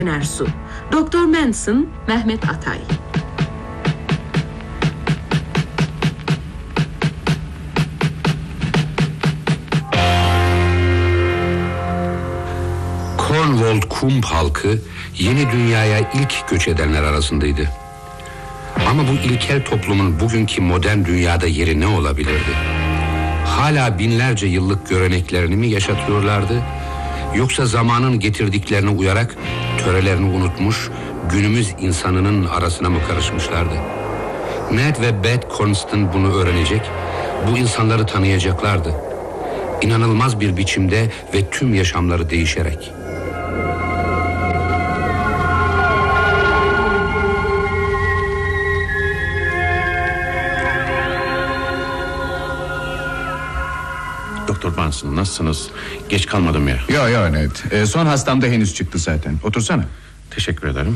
Ersu, Doktor Manson, Mehmet Atay. Cornwall Kumb halkı yeni dünyaya ilk göç edenler arasındaydı. Ama bu ilkel toplumun bugünkü modern dünyada yeri ne olabilirdi? Hala binlerce yıllık göreneklerini mi yaşatıyorlardı? Yoksa zamanın getirdiklerine uyarak törelerini unutmuş, günümüz insanının arasına mı karışmışlardı? Ned ve Beth Constant bunu öğrenecek, bu insanları tanıyacaklardı. İnanılmaz bir biçimde ve tüm yaşamları değişerek. Doktor Manson, nasılsınız? Geç kalmadım ya. Yo Ned. Son hastam da henüz çıktı zaten. Otursana. Teşekkür ederim.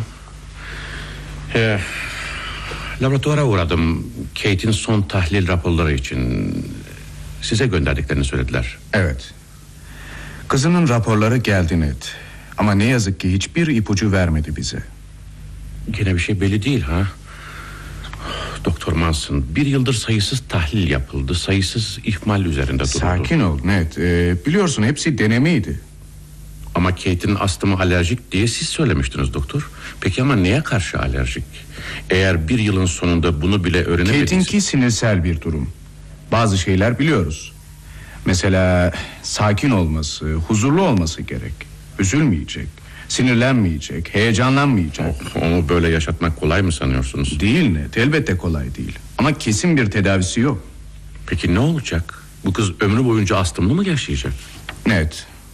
Laboratuvara uğradım. Kate'in son tahlil raporları için. Size gönderdiklerini söylediler. Evet. Kızının raporları geldi Ned. Ama ne yazık ki hiçbir ipucu vermedi bize. Gene bir şey belli değil ha? Doktor Manson, bir yıldır sayısız tahlil yapıldı. Sayısız ihmal üzerinde duruldu. Sakin ol Ned. Biliyorsun hepsi denemeydi. Ama Kate'in astımı alerjik diye siz söylemiştiniz doktor. Peki ama neye karşı alerjik? Eğer bir yılın sonunda bunu bile öğrenemediniz... Kate'inki sinirsel bir durum. Bazı şeyler biliyoruz. Mesela sakin olması, huzurlu olması gerek. Üzülmeyecek, sinirlenmeyecek, heyecanlanmayacak. Onu böyle yaşatmak kolay mı sanıyorsunuz? Değil Ned, elbette kolay değil. Ama kesin bir tedavisi yok. Peki ne olacak? Bu kız ömrü boyunca astımlı mı yaşayacak? Ned,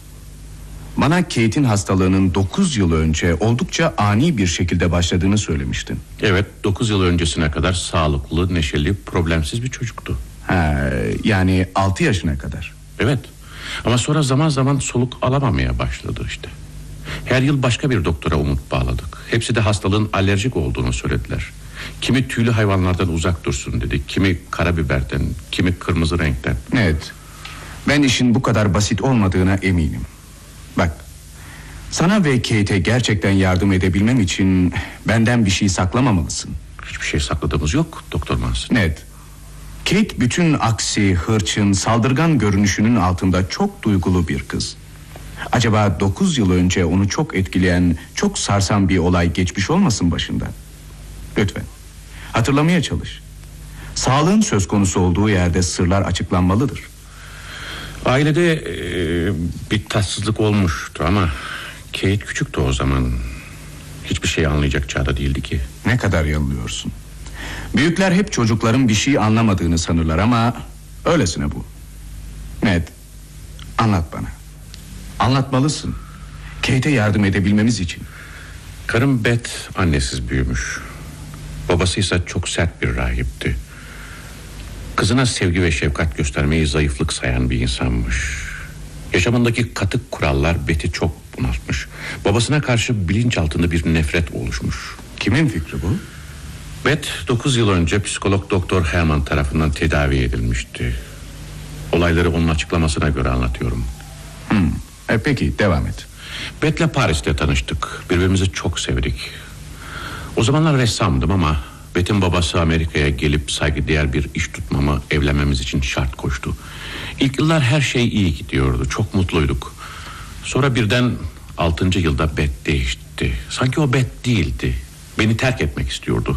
bana Kate'in hastalığının 9 yıl önce oldukça ani bir şekilde başladığını söylemiştin. Evet, 9 yıl öncesine kadar sağlıklı, neşeli, problemsiz bir çocuktu. Yani 6 yaşına kadar. Evet, ama sonra zaman zaman soluk alamamaya başladı işte. Her yıl başka bir doktora umut bağladık. Hepsi de hastalığın alerjik olduğunu söylediler. Kimi tüylü hayvanlardan uzak dursun dedi. Kimi karabiberden, kimi kırmızı renkten. Evet, ben işin bu kadar basit olmadığına eminim. Bak, sana ve Kate'e gerçekten yardım edebilmem için benden bir şey saklamamalısın. Hiçbir şey sakladığımız yok Doktor Manson. Ned, Kate bütün aksi, hırçın, saldırgan görünüşünün altında çok duygulu bir kız. Acaba 9 yıl önce onu çok etkileyen, çok sarsan bir olay geçmiş olmasın başından? Lütfen, hatırlamaya çalış. Sağlığın söz konusu olduğu yerde sırlar açıklanmalıdır. Ailede bir tatsızlık olmuştu ama Kate küçüktü o zaman. Hiçbir şey anlayacak çağda değildi ki. Ne kadar yanılıyorsun. Büyükler hep çocukların bir şey anlamadığını sanırlar ama öylesine bu. Ned, anlat bana. Anlatmalısın. Kate'e yardım edebilmemiz için. Karım Beth annesiz büyümüş. Babası ise çok sert bir rahipti. Kızına sevgi ve şefkat göstermeyi zayıflık sayan bir insanmış. Yaşamındaki katı kurallar Beth'i çok bunaltmış. Babasına karşı bilinçaltında bir nefret oluşmuş. Kimin fikri bu? Beth 9 yıl önce psikolog Doktor Herman tarafından tedavi edilmişti. Olayları onun açıklamasına göre anlatıyorum. Peki devam et. Beth'le Paris'te tanıştık. Birbirimizi çok sevdik. O zamanlar ressamdım ama Beth'in babası Amerika'ya gelip saygıdeğer bir iş tutmamı, evlenmemiz için şart koştu. İlk yıllar her şey iyi gidiyordu. Çok mutluyduk. Sonra birden 6. yılda Beth değişti. Sanki o Beth değildi. Beni terk etmek istiyordu.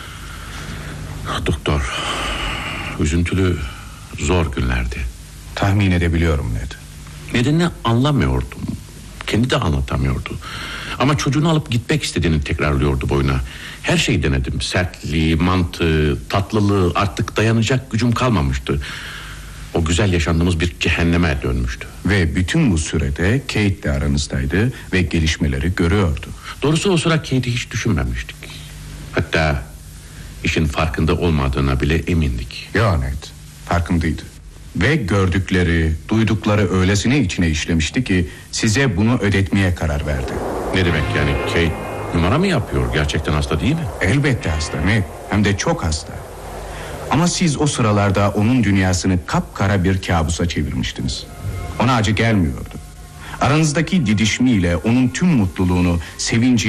Doktor, üzüntülü, zor günlerdi. Tahmin edebiliyorum Ned. Nedenini anlamıyordum. Kendi de anlatamıyordu. Ama çocuğunu alıp gitmek istediğini tekrarlıyordu boyuna. Her şeyi denedim. Sertliği, mantığı, tatlılığı, artık dayanacak gücüm kalmamıştı. O güzel yaşandığımız bir cehenneme dönmüştü. Ve bütün bu sürede Kate de aranızdaydı ve gelişmeleri görüyordu. Doğrusu o sıra Kate'i hiç düşünmemiştik. Hatta işin farkında olmadığına bile emindik. Ya Ned, farkındaydı. Ve gördükleri, duydukları öylesine içine işlemişti ki size bunu ödetmeye karar verdi. Ne demek yani, Kate numara mı yapıyor? Gerçekten hasta değil mi? Elbette hasta Ned, hem de çok hasta. Ama siz o sıralarda onun dünyasını kapkara bir kabusa çevirmiştiniz. Ona acı gelmiyordu. Aranızdaki didişmiyle onun tüm mutluluğunu, sevinci